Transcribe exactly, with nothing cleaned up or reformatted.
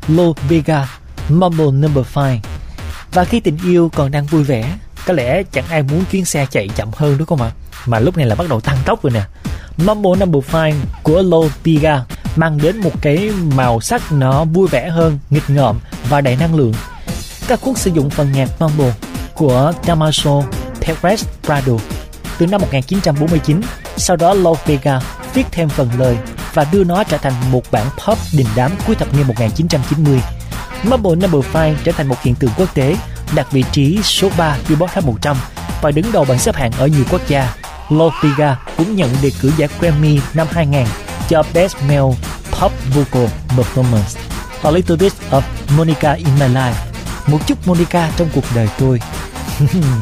Lo Vega, Mambo Number Five. Và khi tình yêu còn đang vui vẻ, có lẽ chẳng ai muốn chuyến xe chạy chậm hơn đúng không ạ? Mà lúc này là bắt đầu tăng tốc rồi nè. Mambo Number Five của Lo Vega mang đến một cái màu sắc nó vui vẻ hơn, nghịch ngợm và đầy năng lượng. Ca khúc sử dụng phần nhạc mambo của Damaso Perez Prado từ năm một nghìn chín trăm bốn mươi chín. Sau đó Lo Vega viết thêm phần lời và đưa nó trở thành một bản pop đình đám cuối thập niên một nghìn chín trăm chín mươi. Mambo Number Five trở thành một hiện tượng quốc tế, đạt vị trí số ba Billboard Hot một trăm và đứng đầu bảng xếp hạng ở nhiều quốc gia. Lo Vega cũng nhận đề cử giải Grammy năm hai nghìn cho Best Male Pop Vocal Performance. A Little Bit of Monica in My Life, một chút Monica trong cuộc đời tôi.